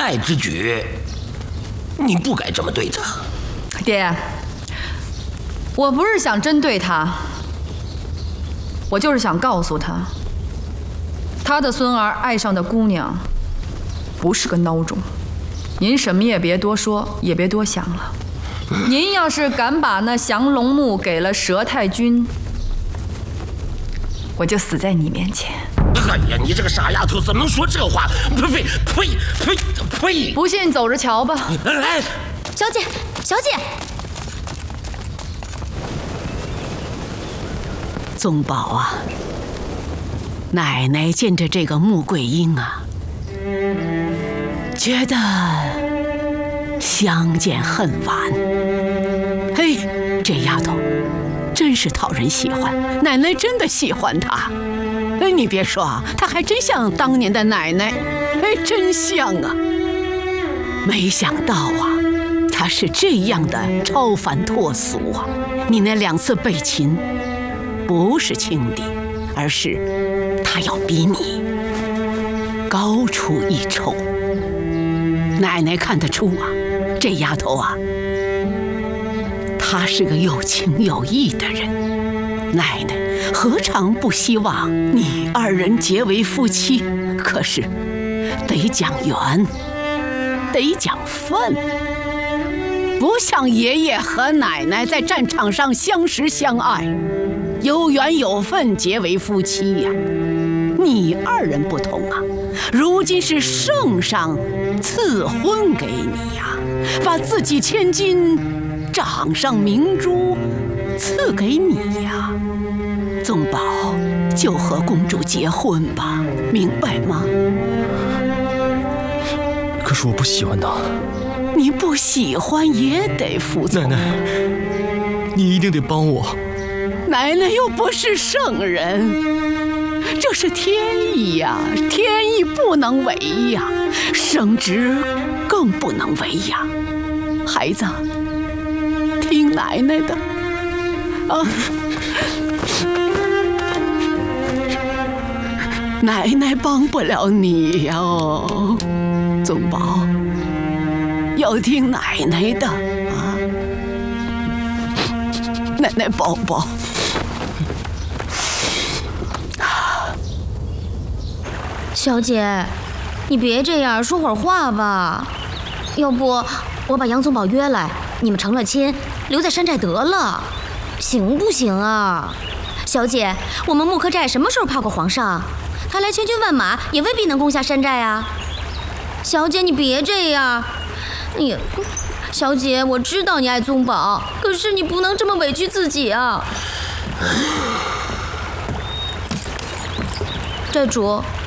爱之举，你不该这么对他。 爹，我不是想针对他，我就是想告诉他，他的孙儿爱上的姑娘不是个孬种。您什么也别多说，也别多想了。您要是敢把那降龙木给了佘太君，我就死在你面前。 哎呀，你这个傻丫头怎么能说这话？呸！ 不信走着瞧吧。 哎， 小姐，小姐， 宗宝啊，奶奶见着这个穆桂英啊，觉得相见恨晚。嘿，这丫头真是讨人喜欢，奶奶真的喜欢她。哎，你别说啊，她还真像当年的奶奶，哎，真像啊。没想到啊，她是这样的超凡脱俗啊！你那2次被擒，不是轻敌，而是她要比你高出一筹。奶奶看得出啊，这丫头啊，她是个有情有义的人。奶奶何尝不希望你2人结为夫妻？可是得讲缘，得讲分，不像爷爷和奶奶在战场上相识相爱，有缘有分结为夫妻呀。你2人不同啊，如今是圣上赐婚给你呀，把自己千金掌上明珠赐给你呀。宗宝，就和公主结婚吧，明白吗？ 可是我不喜欢他。 你不喜欢也得服从。 奶奶，你一定得帮我。 奶奶又不是圣人，这是天意呀，天意不能违呀，圣旨更不能违呀。孩子，听奶奶的啊！奶奶帮不了你哟，宗宝，要听奶奶的啊！奶奶抱抱。 小姐，你别这样，说会儿话吧。要不我把杨宗保约来，你们成了亲，留在山寨得了，行不行啊？小姐，我们木柯寨什么时候怕过皇上？他来千军万马也未必能攻下山寨啊！小姐，你别这样。哎呀，小姐，我知道你爱宗保，可是你不能这么委屈自己啊！寨主，